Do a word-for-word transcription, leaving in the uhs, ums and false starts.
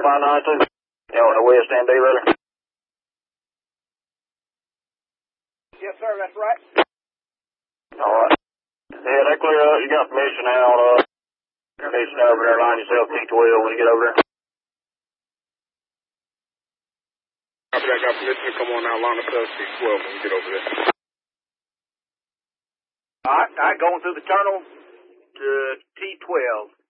five nine two. You know, in the West End dealer. Yes, sir, that's right. All right. Yeah, that clear up. You got permission now. Uh, permission over there. Line yourself T twelve when you get over there. Copy that. Got permission to come on now. Line yourself T twelve when you get over there. All right, all right, going through the tunnel to T twelve.